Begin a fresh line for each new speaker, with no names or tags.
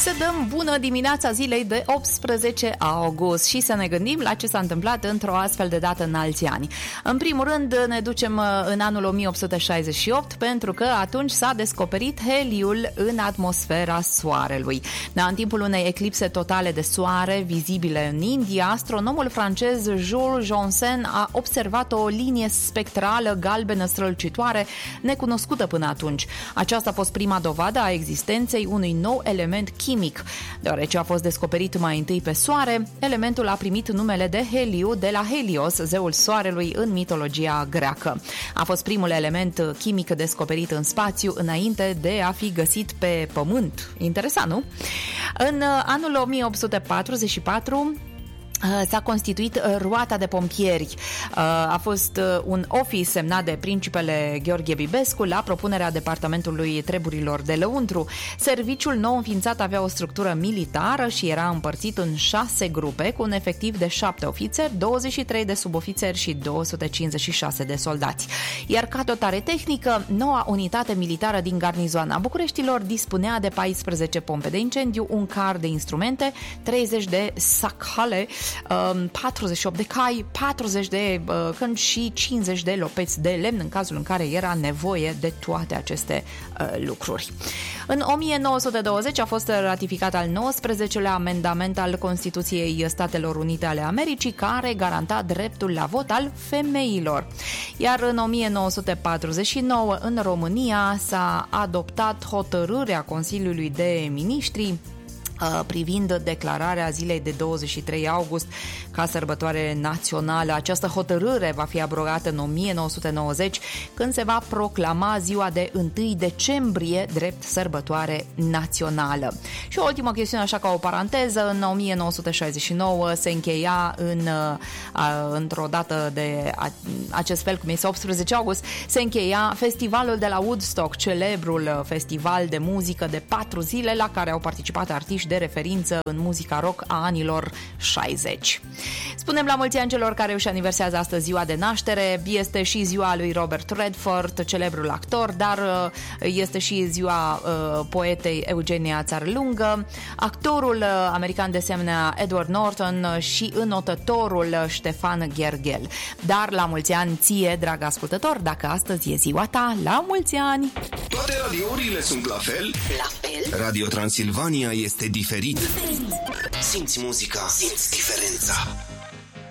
Să dăm bună dimineața zilei de 18 august și să ne gândim la ce s-a întâmplat într-o astfel de dată în alți ani. În primul rând ne ducem în anul 1868 pentru că atunci s-a descoperit heliul în atmosfera Soarelui. În timpul unei eclipse totale de soare vizibile în India, astronomul francez Jules Janssen a observat o linie spectrală galbenă strălucitoare necunoscută până atunci. Aceasta a fost prima dovadă a existenței unui nou element chimic. Deoarece a fost descoperit mai întâi pe Soare, elementul a primit numele de heliu de la Helios, zeul Soarelui în mitologia greacă. A fost primul element chimic descoperit în spațiu înainte de a fi găsit pe Pământ. Interesant, nu? În anul 1844 s-a constituit roata de pompieri. A fost un ofiț semnat de principele Gheorghe Bibescu la propunerea Departamentului Treburilor de Lăuntru. Serviciul nou înființat avea o structură militară și era împărțit în 6 grupe cu un efectiv de 7 ofițeri, 23 de subofițeri și 256 de soldați. Iar ca dotare tehnică, noua unitate militară din garnizoana Bucureștilor dispunea de 14 pompe de incendiu, un car de instrumente, 30 de sacale, 48 de cai, 40 de cănci și 50 de lopeți de lemn în cazul în care era nevoie de toate aceste lucruri. În 1920 a fost ratificat al 19-lea amendament al Constituției Statelor Unite ale Americii, care garanta dreptul la vot al femeilor. Iar în 1949 în România s-a adoptat hotărârea Consiliului de Ministri privind declararea zilei de 23 august ca sărbătoare națională. Această hotărâre va fi abrogată în 1990, când se va proclama ziua de 1 decembrie drept sărbătoare națională. Și o ultimă chestiune, așa ca o paranteză, în 1969 se încheia într-o dată de acest fel, cum este 18 august, se încheia festivalul de la Woodstock, celebrul festival de muzică de 4 zile la care au participat artiști de referință în muzica rock a anilor 60. Spunem la mulți ani celor care își aniversează astăzi ziua de naștere. Este și ziua lui Robert Redford, celebrul actor, dar este și ziua poetei Eugenia Țarlungă, actorul american de asemenea Edward Norton și înotătorul Ștefan Gherghel. Dar la mulți ani ție, drag ascultător, dacă astăzi e ziua ta, la mulți ani!
Toate radiourile sunt la fel?
La fel?
Radio Transilvania este diferit. Simți muzica, simți diferența.